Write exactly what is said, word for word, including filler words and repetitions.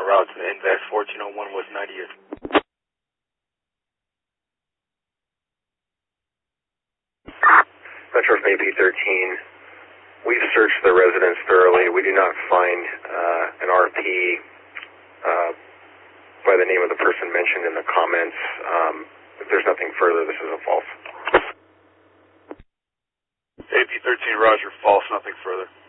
route to Invest fourteen oh one West ninetieth. Metro A P thirteen. We've searched the residence thoroughly. We do not find uh, an R P uh, by the name of the person mentioned in the comments. Um, if there's nothing further, this is a false. A P thirteen, roger, false, nothing further.